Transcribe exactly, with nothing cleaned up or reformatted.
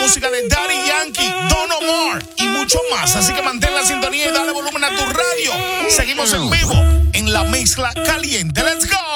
música de Daddy Yankee, Don Omar y mucho más. Así que mantén la sintonía y dale volumen a tu radio. Seguimos en vivo en la mezcla caliente. Let's go.